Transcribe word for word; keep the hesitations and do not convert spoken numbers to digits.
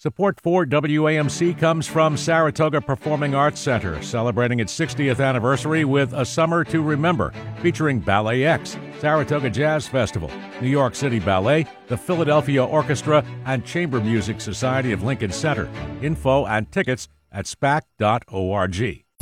Support for W A M C comes from Saratoga Performing Arts Center, celebrating its sixtieth anniversary with A Summer to Remember, featuring Ballet X, Saratoga Jazz Festival, New York City Ballet, the Philadelphia Orchestra, and Chamber Music Society of Lincoln Center. Info and tickets at S P A C dot org.